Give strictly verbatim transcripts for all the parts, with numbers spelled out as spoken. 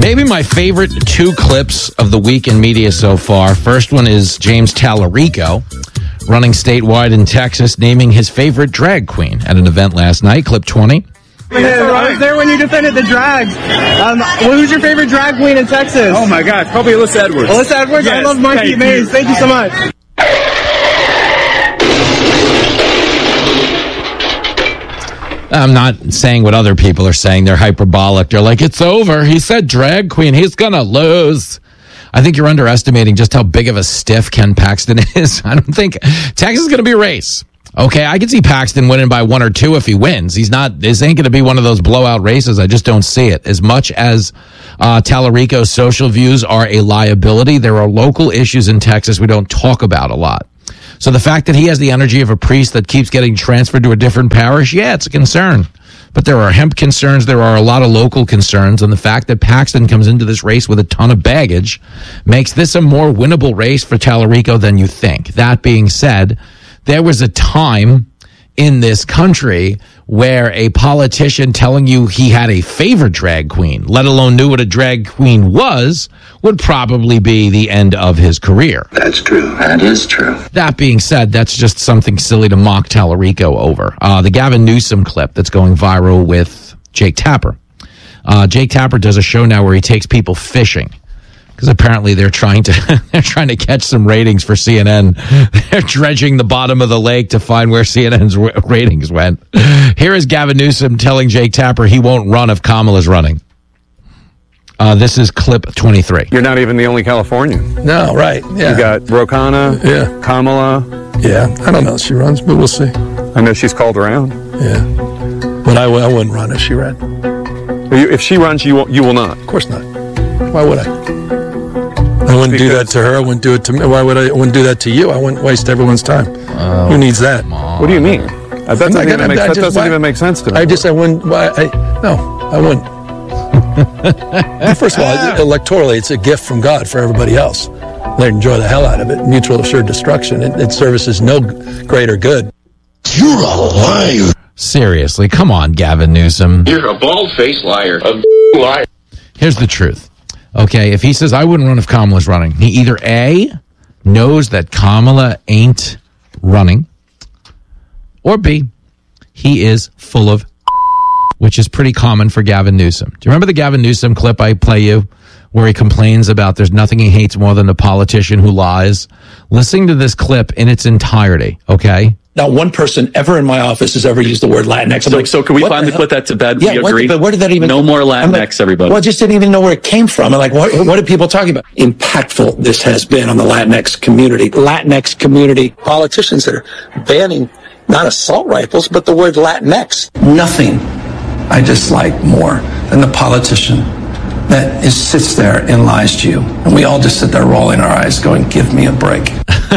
Maybe my favorite two clips of the week in media so far. First one is James Tallarico running statewide in Texas, naming his favorite drag queen at an event last night. Clip twenty. Yeah, I was there when you defended the drags. Um, who's your favorite drag queen in Texas? Oh my gosh, probably Alyssa Edwards. Alyssa Edwards? Yes, I love Monkey Maze. You. Thank you so much. I'm not saying what other people are saying. They're hyperbolic. They're like, it's over. He said drag queen. He's going to lose. I think you're underestimating just how big of a stiff Ken Paxton is. I don't think Texas is going to be a race. Okay, I can see Paxton winning by one or two if he wins. He's not, this ain't going to be one of those blowout races. I just don't see it. As much as uh, Tallarico's social views are a liability, there are local issues in Texas we don't talk about a lot. So the fact that he has the energy of a priest that keeps getting transferred to a different parish, yeah, it's a concern. But there are hemp concerns. There are a lot of local concerns. And the fact that Paxton comes into this race with a ton of baggage makes this a more winnable race for Tallarico than you think. That being said, there was a time in this country where a politician telling you he had a favorite drag queen, let alone knew what a drag queen was, would probably be the end of his career. That's true. That is true. That being said, that's just something silly to mock Tallarico over. Uh, the Gavin Newsom clip that's going viral with Jake Tapper. Uh, Jake Tapper does a show now where he takes people fishing. Because apparently they're trying to they're trying to catch some ratings for C N N. They're dredging the bottom of the lake to find where C N N's w- ratings went. Here is Gavin Newsom telling Jake Tapper he won't run if Kamala's running. Uh, this is clip twenty-three. You're not even the only Californian. No, right. Yeah. You got Ro Khanna, yeah. Kamala. Yeah, I don't know if she runs, but we'll see. I know she's called around. Yeah. But I, I wouldn't run if she ran. If she runs, you will, you will not? Of course not. Why would I? I wouldn't because do that to her. I wouldn't do it to me. Why would I, I wouldn't do that to you? I wouldn't waste everyone's time. Oh, Who needs that? What do you mean? That doesn't, even, gonna, make, that just, doesn't why, even make sense to me. I just, I wouldn't, why, I, no, I wouldn't. First of all, electorally, it's a gift from God for everybody else. They enjoy the hell out of it. Mutual assured destruction. It, it services no greater good. You're a liar. Seriously, come on, Gavin Newsom. You're a bald-faced liar. A liar. Here's the truth. Okay, if he says, I wouldn't run if Kamala's running, he either A, knows that Kamala ain't running, or B, he is full of which is pretty common for Gavin Newsom. Do you remember the Gavin Newsom clip I play you where he complains about there's nothing he hates more than a politician who lies? Listening to this clip in its entirety, okay? Not one person ever in my office has ever used the word Latinx. So, like, so can we finally put that to bed? Yeah, we what, agree? but where did that even... No more Latinx, like, everybody. Well, I just didn't even know where it came from. I'm like, what, what are people talking about? Impactful this has been on the Latinx community. Latinx community politicians that are banning not assault rifles, but the word Latinx. Nothing I dislike more than the politician that is, sits there and lies to you. And we all just sit there rolling our eyes going, give me a break.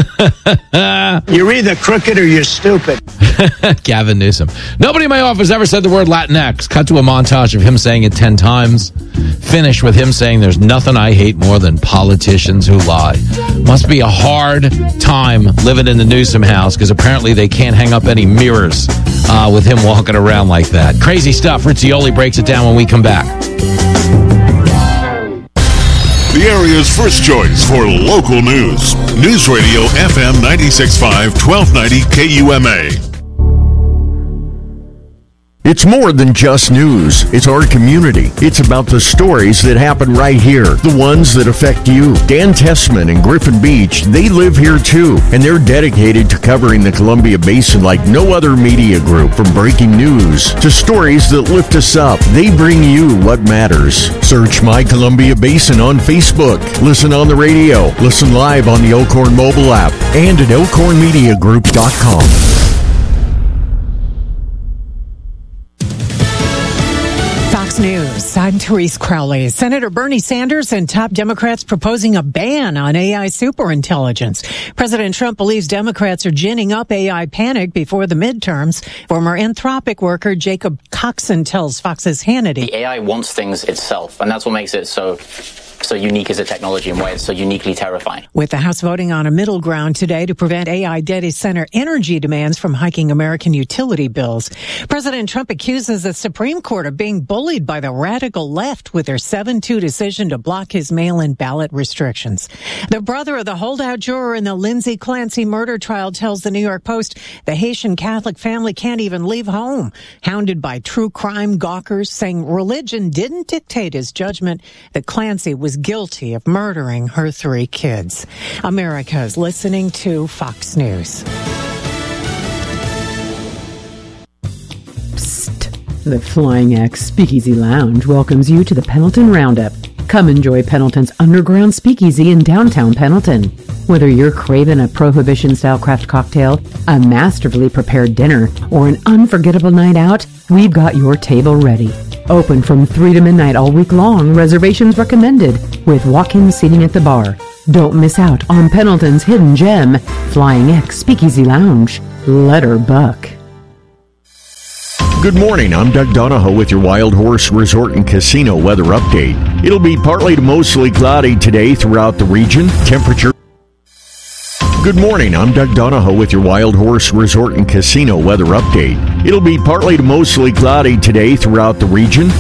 You're either crooked or you're stupid. Gavin Newsom. Nobody in my office ever said the word Latinx. Cut to a montage of him saying it ten times. Finish with him saying there's nothing I hate more than politicians who lie. Must be a hard time living in the Newsom house because apparently they can't hang up any mirrors uh, with him walking around like that. Crazy stuff. Rizzioli breaks it down when we come back. The area's first choice for local news. News Radio F M ninety-six point five, twelve ninety K U M A. It's more than just news. It's our community. It's about the stories that happen right here, the ones that affect you. Dan Tessman and Griffin Beach, they live here too, and they're dedicated to covering the Columbia Basin like no other media group. From breaking news to stories that lift us up, they bring you what matters. Search My Columbia Basin on Facebook. Listen on the radio. Listen live on the Elkhorn mobile app and at elkhorn media group dot com. Fox News, I'm Therese Crowley. Senator Bernie Sanders and top Democrats proposing a ban on A I superintelligence. President Trump believes Democrats are ginning up A I panic before the midterms. Former Anthropic worker Jacob Coxon tells Fox's Hannity. The A I wants things itself, and that's what makes it so so unique as a technology and why it's so uniquely terrifying. With the House voting on a middle ground today to prevent A I data center energy demands from hiking American utility bills, President Trump accuses the Supreme Court of being bullied by the radical left with their seven two decision to block his mail-in ballot restrictions. The brother of the holdout juror in the Lindsay Clancy murder trial tells the New York Post the Haitian Catholic family can't even leave home, hounded by true crime gawkers saying religion didn't dictate his judgment that Clancy was guilty of murdering her three kids. America's listening to Fox News. Psst. The Flying X Speakeasy Lounge welcomes you to the Pendleton Roundup. Come enjoy Pendleton's underground speakeasy in downtown Pendleton. Whether you're craving a prohibition-style craft cocktail, a masterfully prepared dinner, or an unforgettable night out, we've got your table ready. Open from three to midnight all week long, reservations recommended, with walk-in seating at the bar. Don't miss out on Pendleton's hidden gem, Flying X Speakeasy Lounge. Let her buck. Good morning, I'm Doug Donahoe with your Wild Horse Resort and Casino weather update. It'll be partly to mostly cloudy today throughout the region. Temperature. Good morning, I'm Doug Donahoe with your Wild Horse Resort and Casino weather update. It'll be partly to mostly cloudy today throughout the region.